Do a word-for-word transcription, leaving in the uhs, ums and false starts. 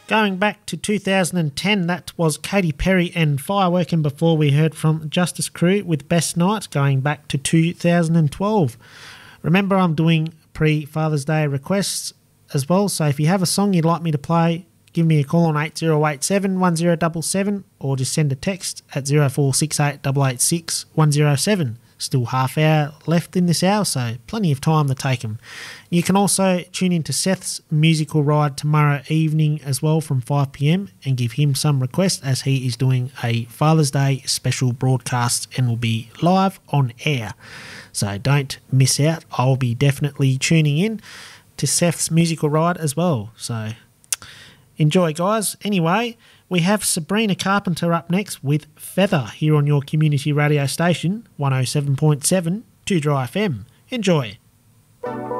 Going back to two thousand ten, that was Katy Perry and Firework, and before we heard from Justice Crew with Best Night, going back to two thousand twelve. Remember, I'm doing pre-Father's Day requests as well, so if you have a song you'd like me to play, give me a call on eight zero eight seven, one zero seven seven or just send a text at zero four six eight eight eight six, one zero seven. Still half hour left in this hour, so plenty of time to take them. You can also tune in to Seth's musical ride tomorrow evening as well from five p m and give him some requests, as he is doing a Father's Day special broadcast and will be live on air. So don't miss out. I'll be definitely tuning in to Seth's musical ride as well. So enjoy, guys. Anyway, we have Sabrina Carpenter up next with Feather here on your community radio station, one oh seven point seven two Dry F M. Enjoy.